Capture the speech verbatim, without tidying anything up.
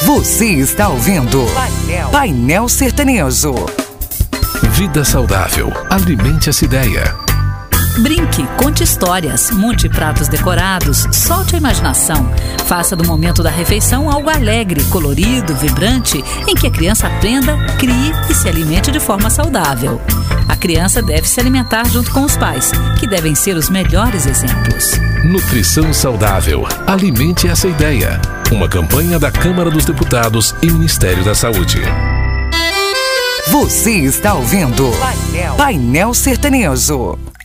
Você está ouvindo Painel, Painel Sertanejo. Vida saudável. Alimente essa ideia. Brinque, conte histórias, monte pratos decorados, solte a imaginação. Faça do momento da refeição algo alegre, colorido, vibrante, em que a criança aprenda, crie e se alimente de forma saudável. A criança deve se alimentar junto com os pais, que devem ser os melhores exemplos. Nutrição saudável. Alimente essa ideia. Uma campanha da Câmara dos Deputados e Ministério da Saúde. Você está ouvindo Painel, Painel Sertanejo.